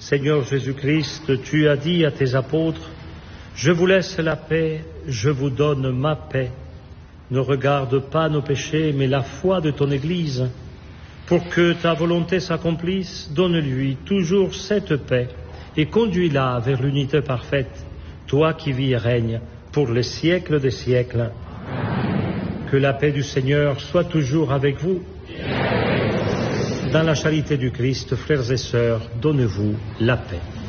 Seigneur Jésus-Christ, tu as dit à tes apôtres, « Je vous laisse la paix, je vous donne ma paix. Ne regarde pas nos péchés, mais la foi de ton Église. Pour que ta volonté s'accomplisse, donne-lui toujours cette paix et conduis-la vers l'unité parfaite, toi qui vis et règnes pour les siècles des siècles. » Que la paix du Seigneur soit toujours avec vous. Dans la charité du Christ, frères et sœurs, donnez-vous la paix.